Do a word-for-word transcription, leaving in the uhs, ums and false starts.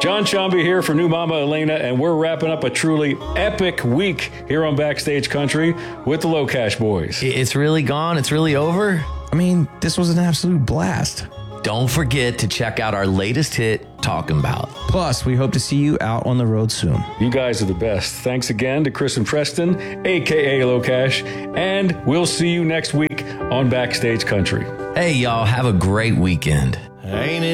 John Shambi here for new Mama Elena, and we're wrapping up a truly epic week here on Backstage Country with the Low Cash Boys. It's really gone? It's really over? I mean, this was an absolute blast. Don't forget to check out our latest hit, Talking About. Plus, we hope to see you out on the road soon. You guys are the best. Thanks again to Chris and Preston, a k a. Low Cash, and we'll see you next week on Backstage Country. Hey, y'all, have a great weekend. Ain't it